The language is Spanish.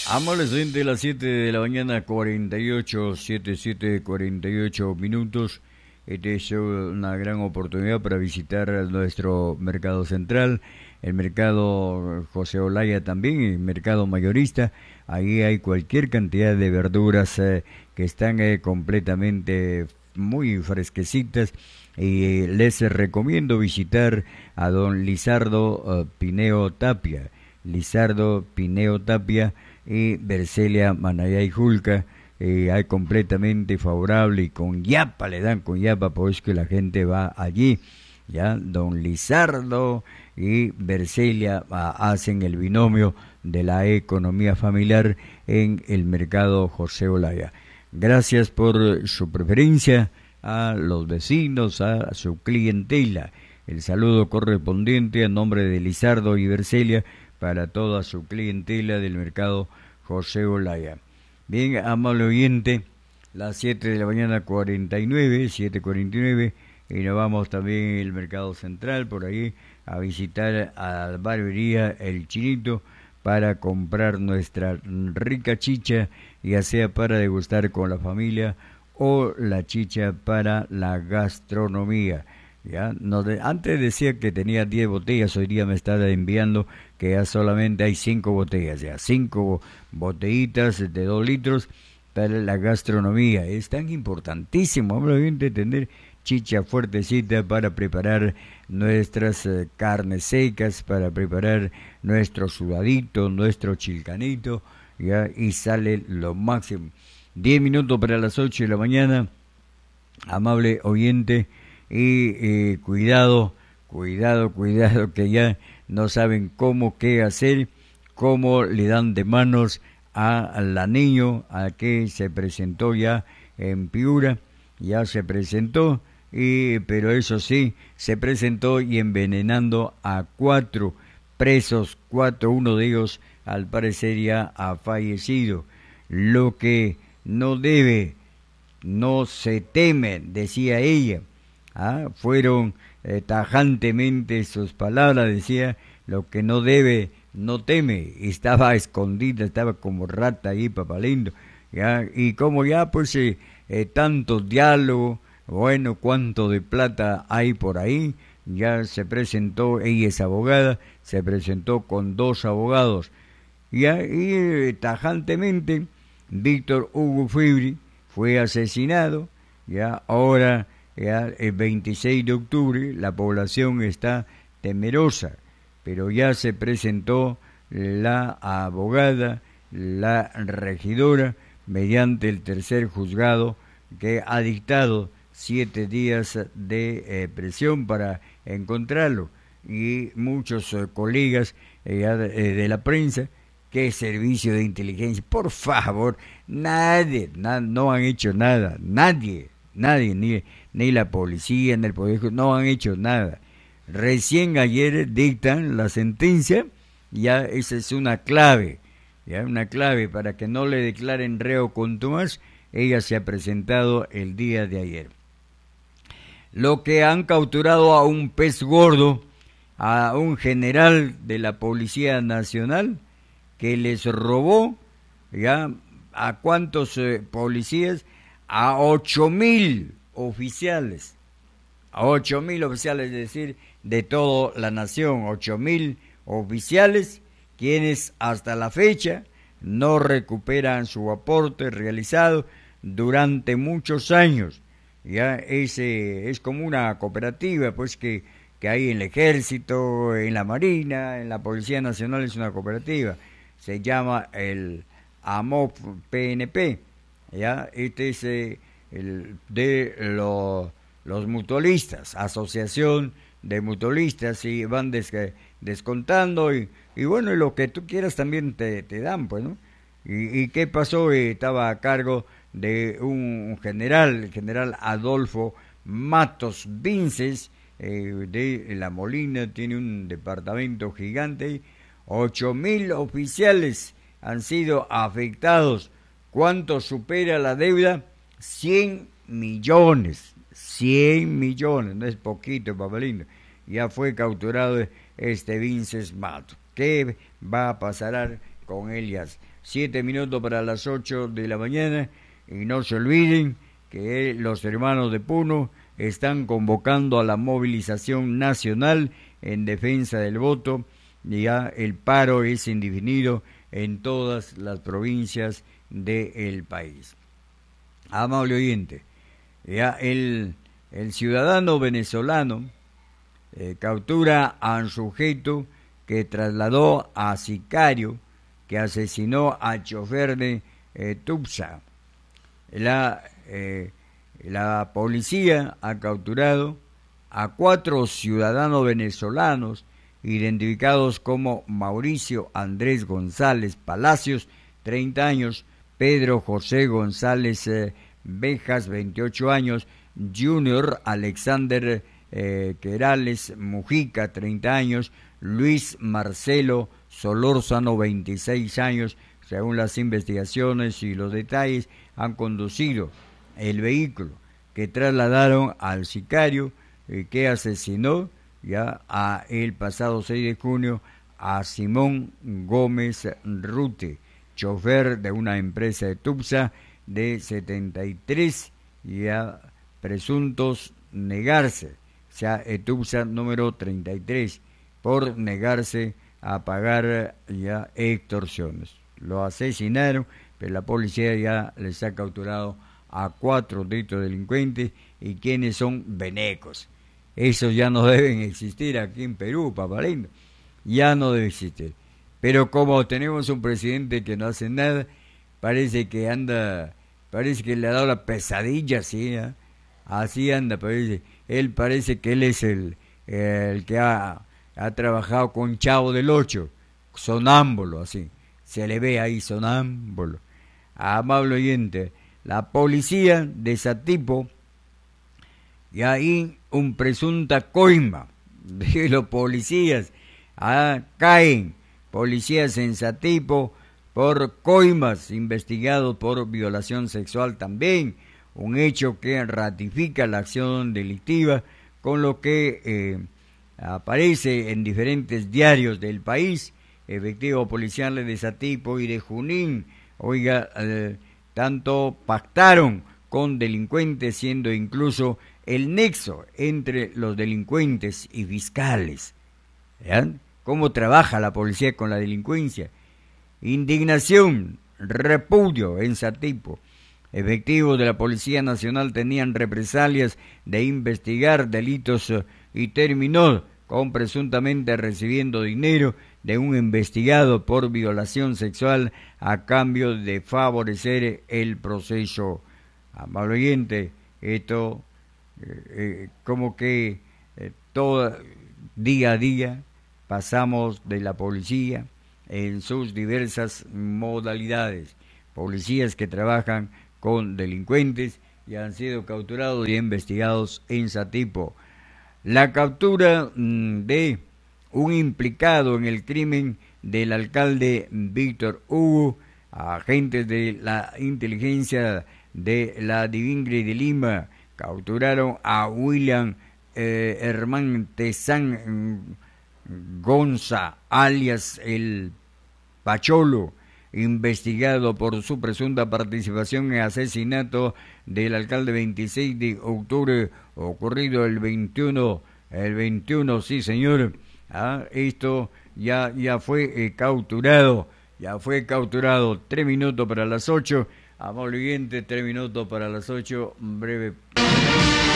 Amables oyentes, las 7 de la mañana, 7:48 minutos. Este es una gran oportunidad para visitar nuestro mercado central, el mercado José Olaya también, el mercado mayorista. Ahí hay cualquier cantidad de verduras que están completamente muy fresquecitas. Y les recomiendo visitar a don Lizardo Pineo Tapia. Lizardo Pineo Tapia y Bercelia Manayay Julca, hay completamente favorable y con yapa, le dan con yapa, pues que la gente va allí, ya, don Lizardo y Bercelia hacen el binomio de la economía familiar en el mercado José Olaya. Gracias por su preferencia a los vecinos, a su clientela. El saludo correspondiente a nombre de Lizardo y Bercelia para toda su clientela del mercado José Olaya. Bien, amable oyente, las 7 de la mañana 7:49, y nos vamos también al mercado central, por ahí, a visitar a la barbería El Chinito para comprar nuestra rica chicha, ya sea para degustar con la familia o la chicha para la gastronomía. Ya, antes decía que tenía 10 botellas, hoy día me está enviando que ya solamente hay 5 botellas, ya 5 botellitas de 2 litros para la gastronomía. Es tan importantísimo, obviamente, tener chicha fuertecita para preparar nuestras carnes secas, para preparar nuestro sudadito, nuestro chilcanito, ya, y sale lo máximo. 10 minutos para las 8 de la mañana, amable oyente. Y cuidado, que ya no saben qué hacer, cómo le dan de manos a la niño, a que se presentó ya en Piura, ya se presentó, pero eso sí, se presentó y envenenando a 4 presos, uno de ellos al parecer ya ha fallecido. Lo que no debe, no se teme, decía ella. Fueron tajantemente sus palabras, decía, lo que no debe, no teme. Estaba escondida, estaba como rata ahí, papalindo, ya, y como ya pues tanto diálogo, bueno, cuánto de plata hay por ahí, ya se presentó, ella es abogada, se presentó con 2 abogados, ya, y tajantemente Víctor Hugo Fibri fue asesinado, ya, ahora ya el 26 de octubre la población está temerosa, pero ya se presentó la abogada, la regidora, mediante el tercer juzgado que ha dictado 7 días de prisión para encontrarlo, y muchos colegas de la prensa, qué servicio de inteligencia, por favor, no han hecho nada, nadie, ni la policía, ni el Poder Judicial, no han hecho nada. Recién ayer dictan la sentencia, ya esa es una clave, ya una clave para que no le declaren reo contumax. Ella se ha presentado el día de ayer. Lo que han capturado a un pez gordo, a un general de la Policía Nacional, que les robó, ya, ¿a cuántos policías? A 8,000 oficiales, es decir, de toda la nación, 8,000 oficiales, quienes hasta la fecha no recuperan su aporte realizado durante muchos años. Ya es como una cooperativa, pues que hay en el ejército, en la marina, en la Policía Nacional, es una cooperativa, se llama el AMOP PNP, ya, este es el de los mutualistas, asociación de mutualistas, y van descontando, y bueno, y lo que tú quieras también te dan, pues, ¿no? ¿Y qué pasó? Estaba a cargo de un general, el general Adolfo Matos Vinces, de La Molina, tiene un departamento gigante, 8,000 oficiales han sido afectados. ¿Cuánto supera la deuda? 100 millones, no es poquito, papalindo. Ya fue capturado este Vinces Matos. ¿Qué va a pasar con Elias. 7 minutos para las 8 de la mañana, y no se olviden que los hermanos de Puno están convocando a la movilización nacional en defensa del voto. Ya el paro es indefinido en todas las provincias del país. Amable oyente, ya el ciudadano venezolano captura a un sujeto que trasladó a sicario que asesinó al chofer de Tupsa. La policía ha capturado a 4 ciudadanos venezolanos identificados como Mauricio Andrés González Palacios, 30 años, Pedro José González Bejas, 28 años, Junior Alexander Querales Mujica, 30 años, Luis Marcelo Solórzano, 26 años. Según las investigaciones y los detalles, han conducido el vehículo que trasladaron al sicario que asesinó ya el pasado 6 de junio a Simón Gómez Rute, chofer de una empresa de Tupsa de 73, ya presuntos negarse, o sea, Tupsa número 33, por negarse a pagar ya extorsiones. Lo asesinaron, pero la policía ya les ha capturado a 4 de estos delincuentes, y quienes son venecos. Esos ya no deben existir aquí en Perú, papá lindo. Ya no debe existir. Pero como tenemos un presidente que no hace nada, parece que le ha dado la pesadilla, ¿sí? Así anda, parece. Él parece que él es el que ha trabajado con Chavo del Ocho, sonámbulo, así. Se le ve ahí sonámbulo. Amable oyente, la policía de Satipo, y ahí un presunta coima de los policías, caen policías en Satipo por coimas, investigados por violación sexual también, un hecho que ratifica la acción delictiva, con lo que aparece en diferentes diarios del país. Efectivos policiales de Satipo y de Junín, oiga, tanto pactaron con delincuentes, siendo incluso el nexo entre los delincuentes y fiscales. ¿Vean cómo trabaja la policía con la delincuencia? Indignación, repudio en Satipo. Efectivos de la Policía Nacional tenían represalias de investigar delitos y terminó con presuntamente recibiendo dinero de un investigado por violación sexual a cambio de favorecer el proceso. Amable oyente, esto como que todo día a día pasamos de la policía en sus diversas modalidades. Policías que trabajan con delincuentes y han sido capturados y investigados en Satipo. La captura de un implicado en el crimen del alcalde Víctor Hugo, agentes de la inteligencia de la DIVINGRE de Lima capturaron a William Hermán Tezán Gonza, alias el Pacholo, investigado por su presunta participación en asesinato del alcalde 26 de octubre, ocurrido el 21, sí señor. Esto ya fue capturado, 3 minutos para las 8, amable oyente, 3 minutos para las 8, breve.